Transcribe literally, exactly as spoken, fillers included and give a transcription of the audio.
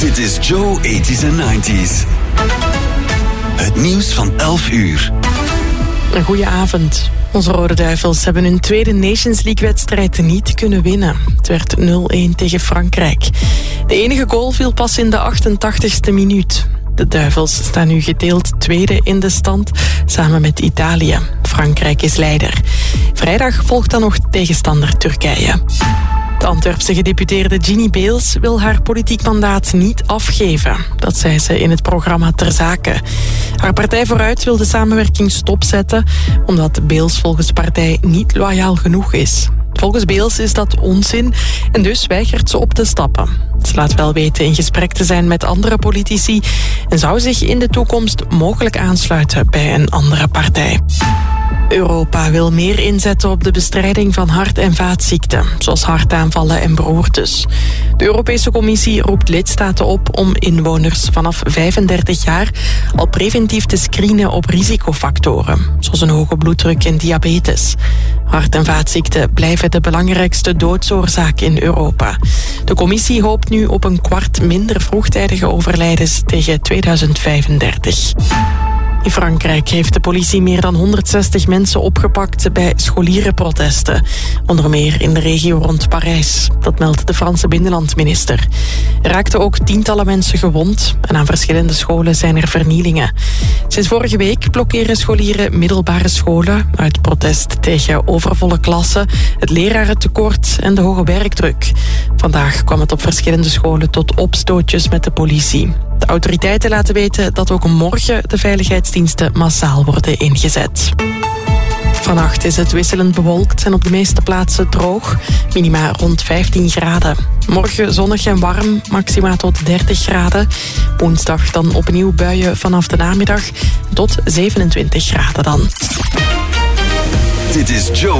Dit is Joe eighties and nineties. Het nieuws van elf uur. Een goeie avond. Onze Rode Duivels hebben hun tweede Nations League-wedstrijd niet kunnen winnen. Het werd nul-een tegen Frankrijk. De enige goal viel pas in de achtentachtigste minuut. De Duivels staan nu gedeeld tweede in de stand, samen met Italië. Frankrijk is leider. Vrijdag volgt dan nog tegenstander Turkije. De Antwerpse gedeputeerde Ginny Beels wil haar politiek mandaat niet afgeven. Dat zei ze in het programma Ter Zake. Haar Partij Vooruit wil de samenwerking stopzetten, omdat Beels volgens partij niet loyaal genoeg is. Volgens Beels is dat onzin en dus weigert ze op te stappen. Ze laat wel weten in gesprek te zijn met andere politici en zou zich in de toekomst mogelijk aansluiten bij een andere partij. Europa wil meer inzetten op de bestrijding van hart- en vaatziekten, zoals hartaanvallen en beroertes. De Europese Commissie roept lidstaten op om inwoners vanaf vijfendertig jaar al preventief te screenen op risicofactoren, zoals een hoge bloeddruk en diabetes. Hart- en vaatziekten blijven de belangrijkste doodsoorzaak in Europa. De Commissie hoopt nu op een kwart minder vroegtijdige overlijdens tegen tweeduizend vijfendertig. In Frankrijk heeft de politie meer dan honderdzestig mensen opgepakt bij scholierenprotesten. Onder meer in de regio rond Parijs. Dat meldt de Franse binnenlandminister. Er raakten ook tientallen mensen gewond en aan verschillende scholen zijn er vernielingen. Sinds vorige week blokkeren scholieren middelbare scholen uit protest tegen overvolle klassen, het lerarentekort en de hoge werkdruk. Vandaag kwam het op verschillende scholen tot opstootjes met de politie. De autoriteiten laten weten dat ook morgen de veiligheidsdiensten massaal worden ingezet. Vannacht is het wisselend bewolkt en op de meeste plaatsen droog. Minima rond vijftien graden. Morgen zonnig en warm, maxima tot dertig graden. Woensdag dan opnieuw buien vanaf de namiddag tot zevenentwintig graden dan. Dit is Joe